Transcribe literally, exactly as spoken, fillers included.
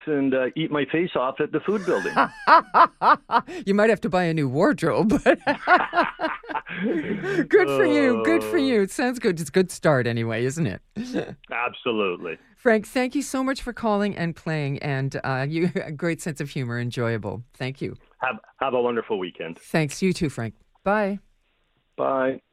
and uh, eat my face off at the food building. You might have to buy a new wardrobe. But good for you. Good for you. It sounds good. It's a good start anyway, isn't it? Absolutely. Frank, thank you so much for calling and playing, and uh, you a great sense of humor, enjoyable. Thank you. Have have a wonderful weekend. Thanks. You too, Frank. Bye. Bye.